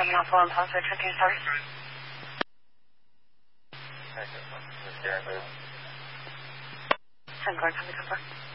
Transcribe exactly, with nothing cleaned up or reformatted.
morning, Alpha One Password checking, sorry. Ten guard, can we confirm?